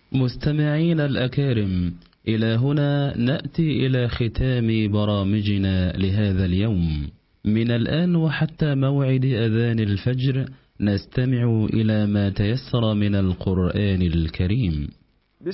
مستمعين الأكارم، إلى هنا نأتي إلى ختام برامجنا لهذا اليوم. من الآن وحتى موعد أذان الفجر نستمع إلى ما تيسر من القرآن الكريم.